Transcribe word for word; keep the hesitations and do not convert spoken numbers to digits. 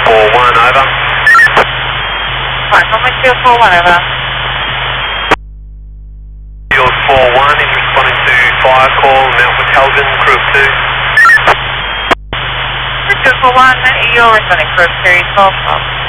four one, over. Right, Runway two four one, over. Field four one is responding to fire call, Mount McKelvin, crew of two. two four one, you're responding, crew of two, twelve twelve.